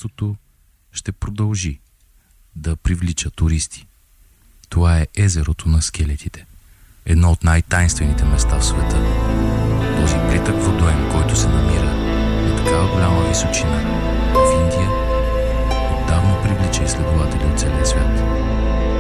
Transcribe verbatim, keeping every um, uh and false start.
мястото ще продължи да привлича туристи. Това е езерото на скелетите. Едно от най-тайнствените места в света. Този плитък водоем, който се намира на такава голяма височина в Индия, отдавна привлича изследователи от целия свят.